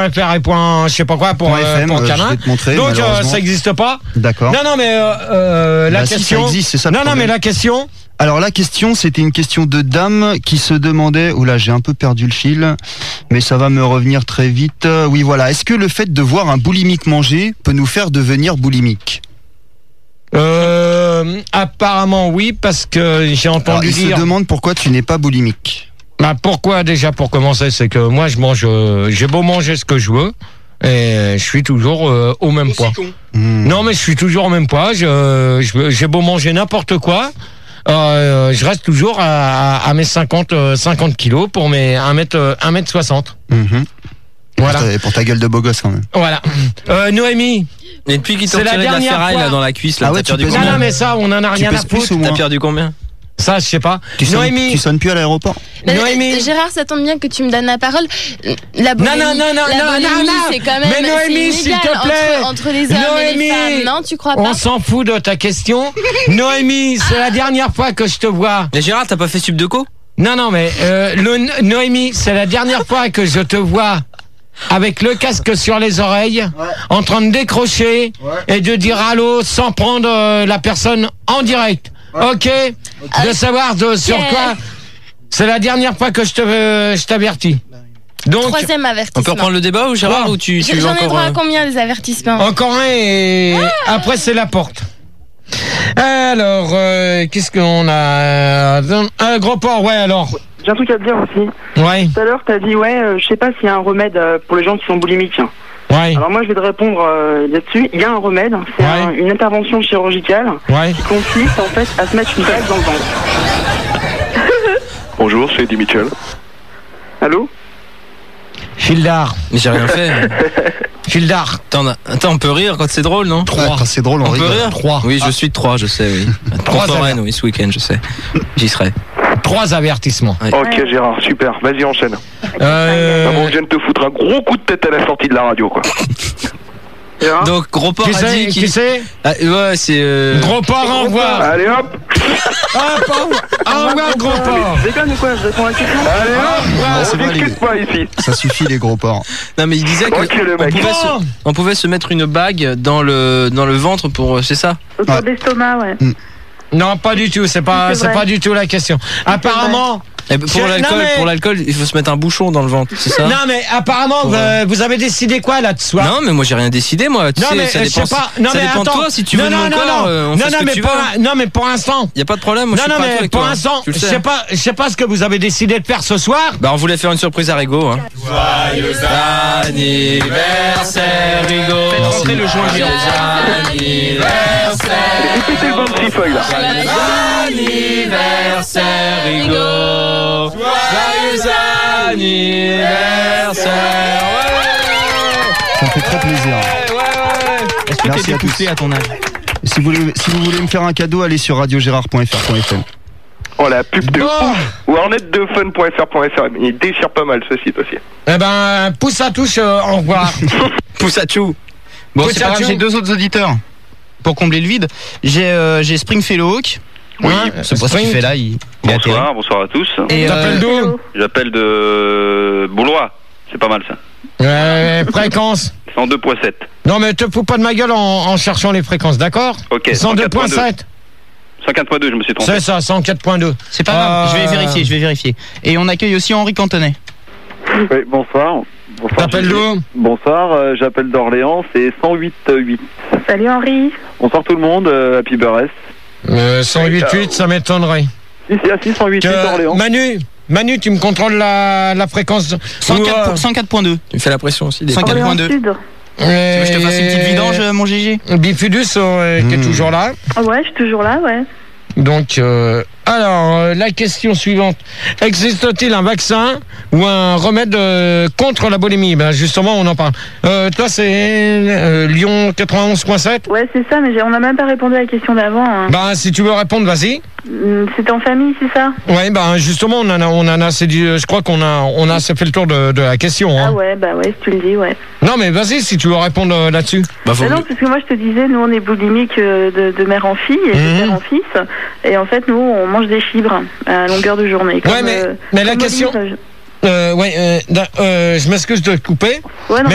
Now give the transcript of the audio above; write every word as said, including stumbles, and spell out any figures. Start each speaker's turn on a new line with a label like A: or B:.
A: .fr et point, je sais pas quoi, pour,
B: Point
A: euh,
B: F M,
A: pour
B: euh,
A: Canin.
B: je vais te montrer,
A: Donc, euh,
B: malheureusement.
A: ça n'existe pas.
B: D'accord.
A: Non, non, mais euh, euh, la
B: Bah, si,
A: question.
B: ça existe, c'est ça le
A: non, non,
B: problème.
A: mais la question.
B: Alors la question, c'était une question de dame qui se demandait, oula, j'ai un peu perdu le fil, mais ça va me revenir très vite. Euh, Oui, voilà. Est-ce que le fait de voir un boulimique manger peut nous faire devenir boulimique?
A: Euh, apparemment, oui, parce que j'ai
B: Alors,
A: entendu
B: il
A: dire.
B: se demande pourquoi tu n'es pas boulimique.
A: Bah, pourquoi, déjà, pour commencer, c'est que moi, je mange, euh, j'ai beau manger ce que je veux, et je suis toujours euh, au même poids.
B: Mmh.
A: Non, mais je suis toujours au même poids. Je, je- j'ai beau manger n'importe quoi, euh, je reste toujours à, à mes cinquante, euh, cinquante kilos pour mes un mètre, euh, un mètre soixante.
B: Mhm.
A: Voilà.
B: Pour ta- Pour ta gueule de beau gosse quand même.
A: Voilà. Euh, Noémie.
C: Et depuis qu'ils t'ont
A: C'est la
C: tiré de la
A: dernière
C: ferraille
A: fois.
C: là dans la cuisse, là,
B: Ah ouais,
C: t'as
B: tu
C: perdu
B: pèses
A: Non,
C: combien
A: non, mais ça, on en a
B: Tu
A: rien à
B: pèses plus
A: foutre.
B: ou moins?
C: T'as perdu combien?
A: Ça, je sais pas.
B: Tu sonnes,
A: Noémie.
B: tu sonnes plus à l'aéroport?
D: Bah,
A: Noémie.
D: Gérard, ça tombe bien que tu me donnes la parole. La
A: Non,
D: bolémie,
A: non, non, non,
D: la
A: non,
D: bolémie,
A: non, non.
D: c'est quand même
A: Mais Noémie,
D: c'est
A: s'il te
D: inégal
A: plaît.
D: entre, entre les hommes et les
A: Noémie.
D: femmes, non? Tu crois pas?
A: On s'en fout de ta question. Noémie, c'est la dernière fois que je te vois.
C: Mais Gérard, t'as pas fait Subdeco?
A: Non, non, mais euh, le, Noémie, c'est la dernière fois que je te vois avec le casque sur les oreilles, en train de décrocher et de dire allô sans prendre euh, la personne en direct. Ok, de savoir de, sur
D: Ok.
A: quoi. C'est la dernière fois que je te euh, je t'avertis. Donc
D: Troisième avertissement.
C: On peut reprendre le débat ou Gérard
A: Ouais.
C: ou tu, tu veux
D: J'en ai
C: encore
D: droit à
C: euh,
D: combien des avertissements?
A: encore un et après c'est la porte. Alors, euh, qu'est-ce qu'on a? Un gros port, ouais alors.
E: J'ai un truc à te dire aussi.
A: Ouais,
E: Tout à l'heure, t'as dit, ouais, euh, je sais pas s'il y a un remède euh, pour les gens qui sont boulimiques.
A: ouais,
E: Alors moi, je vais te répondre euh, là-dessus. Il y a un remède. C'est
A: Ouais.
E: un- une intervention chirurgicale
A: ouais.
E: qui consiste en fait à se mettre une balle dans le ventre.
F: Bonjour, c'est Eddie Mitchell.
E: Allô?
A: Fildar,
C: Mais j'ai rien fait.
A: Fildar.
C: Attends, on a- attends, on peut rire quand c'est drôle, non?
B: Ouais, quand c'est drôle, on,
C: On peut
B: rigole.
C: rire?
A: Trois.
C: Oui, je suis de Troyes, je sais, oui.
A: Trois
C: Trois
A: avertis.
C: oui, ce week-end, je sais. J'y serai.
A: Trois avertissements.
F: Ok Gérard, super, vas-y enchaîne.
A: Euh,
F: Avant que je vienne te foutre un gros coup de tête à la sortie de la radio quoi.
E: Gérard
C: Donc, gros port
A: qui
C: a
A: c'est?
C: dit
A: Qui
C: qu'il...
A: c'est?
C: Ah, ouais, c'est... Euh...
A: Gros port, au revoir.
F: Allez hop.
A: Hop, au revoir. Au revoir, gros port.
E: Je déconne ou quoi? Je réponds à la question.
F: Allez hop.
B: Ouais, c'est
F: On
B: vrai,
F: discute
B: les-
F: pas ici.
B: Ça suffit les gros porcs.
C: Non, mais il disait que...
F: Ok le
C: On
F: mec.
C: pouvait, se,
A: Bon.
C: on pouvait se mettre une bague dans le, dans le ventre pour... C'est ça?
E: Autour
B: Ouais.
E: d'estomac, ouais.
A: Non, pas du tout. C'est pas,
E: C'est
A: c'est
E: vrai.
A: pas du tout la question. Apparemment.
C: Eh ben,
A: Je-
C: pour l'alcool,
A: non, mais-
C: pour l'alcool, il faut se mettre un bouchon dans le ventre, c'est ça?
A: Non, mais apparemment,
C: Pour,
A: euh, vous avez décidé quoi là de soir?
C: Non, mais moi j'ai rien décidé, moi. Tu
A: Non,
C: sais,
A: mais
C: ça
A: euh, je
C: dépend,
A: sais pas. Non,
C: ça
A: mais
C: dépend
A: attends.
C: de toi. Si tu
A: non,
C: veux de
A: non,
C: mon
A: non,
C: corps,
A: non.
C: euh, on
A: non,
C: fait
A: non,
C: ce que
A: mais
C: tu
A: pour
C: veux.
A: un- non, mais pour l'instant.
C: Y a pas de problème, moi
A: Non,
C: je suis
A: non,
C: prêt
A: mais
C: avec
A: pour
C: toi.
A: l'instant,
C: Tu le
A: je
C: sais.
A: sais pas, je sais pas ce que vous avez décidé de faire ce soir.
C: Bah on voulait faire une surprise à Rigaud, hein. Joyeux anniversaire Rigaud. Faites rentrer le joint Joyeux anniversaire.
F: Répétez le vingt-six feuilles là.
C: Joyeux anniversaire Rigaud. Joyeux anniversaire.
B: Ça me fait très plaisir.
C: Ouais, ouais, ouais. Est-ce que
B: Merci
C: t'es
B: à tous.
C: découpé à ton âge?
B: Et si vous voulez, si vous voulez me faire un cadeau, allez sur radio gérard point f r point f m.
F: Oh la pub de
A: Bon.
F: ouf. Ou arnetdefun point f r point f r. Il déchire pas mal ce site aussi.
A: Eh ben, pousse à touche, euh, au revoir.
C: Pousse à tchou. Bon,
A: Pousse
C: c'est
A: à
C: pas grave,
A: tchou.
C: j'ai deux autres auditeurs pour combler le vide. J'ai euh, j'ai Springfellow Hawk.
A: Oui,
C: c'est pas ce qu'il fait là. Il, il est atterri.
G: Bonsoir, bonsoir à tous.
C: Et,
A: T'appelles
C: euh,
A: d'où?
G: J'appelle de Boulois. C'est pas mal ça.
A: Euh, fréquence.
G: cent deux point sept.
A: Non, mais te fous pas de ma gueule en, en cherchant les fréquences, d'accord?
G: Ok.
A: cent deux point sept.
G: cent quatre point deux, je me suis trompé.
A: C'est ça, cent quatre point deux.
C: c'est pas grave, je vais vérifier, je vais vérifier. Et on accueille aussi Henri Cantonnet.
H: Oui, bonsoir. Bonsoir.
A: T'appelles d'où?
H: Bonsoir, euh, j'appelle d'Orléans, c'est cent huit huit.
E: Salut Henri.
H: Bonsoir tout le monde, euh, Happy Birthday.
A: Euh, cent huit huit, ça m'étonnerait.
H: Si, si, ah, si, cent huit huit
A: Que-
H: Orléans.
A: Manu, Manu, tu me contrôles la, la fréquence.
C: cent quatre
A: Ou, euh,
C: cent quatre point deux. Tu me fais la pression aussi. cent quatre point deux. Tu
E: Sud.
C: veux que je te fasse une petite vidange, euh, mon G G?
A: Bifidus, euh, qui est
B: Mmh.
A: toujours là.
E: Ah ouais, je suis toujours là, ouais.
A: Donc, euh, alors, euh, la question suivante. Existe-t-il un vaccin ou un remède euh, contre la boulimie? Ben, justement, on en parle. Euh, toi, c'est euh, Lyon quatre-vingt-onze point sept.
E: Ouais, c'est ça, mais j'ai- on n'a même pas répondu à la question d'avant. Hein.
A: Ben, si tu veux répondre, vas-y.
E: Hum, C'était en famille, c'est ça?
A: Ouais, ben, justement, on en a, on en a assez dit, je crois qu'on a, on a assez fait le tour de, de la question. Hein.
E: Ah ouais, bah ouais, si tu le dis, ouais.
A: Non, mais vas-y, si tu veux répondre euh, là-dessus.
C: Bah, faut
E: Bah non, parce que moi je te disais, nous on est boulimique euh, de, de mère en fille et de
A: Mhm.
E: père en fils. Et en fait, nous on mange des fibres à longueur de journée. Comme,
A: Ouais, mais-
E: euh,
A: mais la
E: comme
A: question-
E: Olive.
A: Euh, ouais, euh, da- euh, je m'excuse de te couper.
E: Ouais, non,